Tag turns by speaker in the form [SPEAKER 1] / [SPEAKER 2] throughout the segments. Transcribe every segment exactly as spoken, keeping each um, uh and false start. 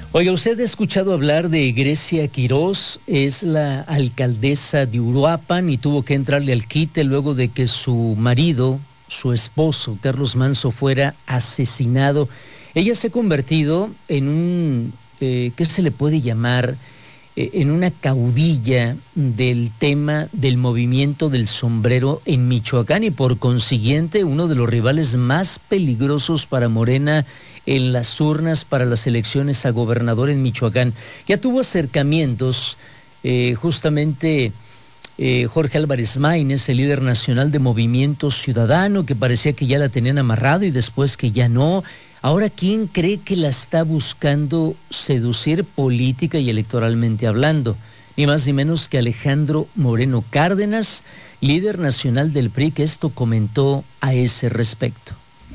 [SPEAKER 1] Oiga, ¿usted ha escuchado hablar de Grecia Quirós? Es la alcaldesa de Uruapan y tuvo que entrarle al quite luego de que su marido, su esposo, Carlos Manso, fuera asesinado. Ella se ha convertido en un, eh, ¿qué se le puede llamar? Eh, en una caudilla del tema del movimiento del sombrero en Michoacán y por consiguiente uno de los rivales más peligrosos para Morena en las urnas para las elecciones a gobernador en Michoacán. Ya tuvo acercamientos, eh, justamente eh, Jorge Álvarez Maínez, el líder nacional de Movimiento Ciudadano, que parecía que ya la tenían amarrado y después que ya no. Ahora, ¿quién cree que la está buscando seducir política y electoralmente hablando? Ni más ni menos que Alejandro Moreno Cárdenas, líder nacional del P R I, que esto comentó a ese respecto.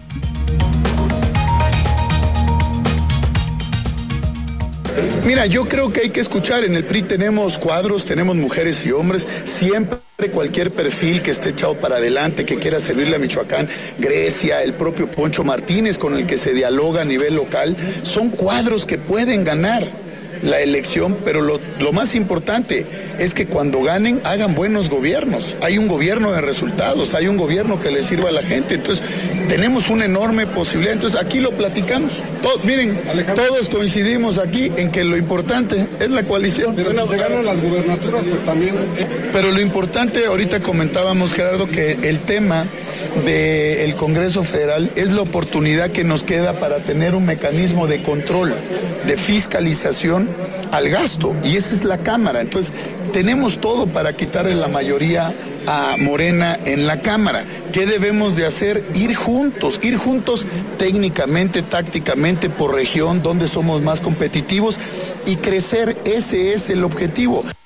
[SPEAKER 2] Mira, yo creo que hay que escuchar. En el P R I tenemos cuadros, tenemos mujeres y hombres, siempre cualquier perfil que esté echado para adelante, que quiera servirle a Michoacán, Grecia, el propio Poncho Martínez con el que se dialoga a nivel local, son cuadros que pueden ganar la elección, pero lo, lo más importante es que cuando ganen hagan buenos gobiernos. Hay un gobierno de resultados, hay un gobierno que le sirva a la gente. Entonces tenemos una enorme posibilidad. Entonces aquí lo platicamos. Todo, miren, Alejandro, todos coincidimos aquí en que lo importante es la coalición.
[SPEAKER 3] Pero si se ganan las gubernaturas, pues también.
[SPEAKER 2] Pero lo importante, ahorita comentábamos, Gerardo, que el tema del Congreso Federal es la oportunidad que nos queda para tener un mecanismo de control, de fiscalización al gasto, y esa es la Cámara. Entonces tenemos todo para quitarle la mayoría a Morena en la Cámara. ¿Qué debemos de hacer? Ir juntos, ir juntos técnicamente, tácticamente, por región, donde somos más competitivos y crecer. Ese es el objetivo.